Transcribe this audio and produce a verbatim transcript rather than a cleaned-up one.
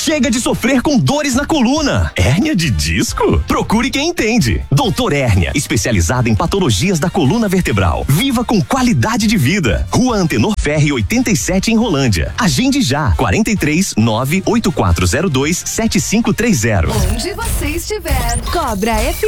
Chega de sofrer com dores na coluna. Hérnia de disco? Procure quem entende. Doutor Hérnia, especializada em patologias da coluna vertebral. Viva com qualidade de vida. Rua Antenor Ferri oitenta e sete em Rolândia. Agende já. quarenta e três, nove oito quatro zero dois, sete cinco três zero. Onde você estiver, Cobra F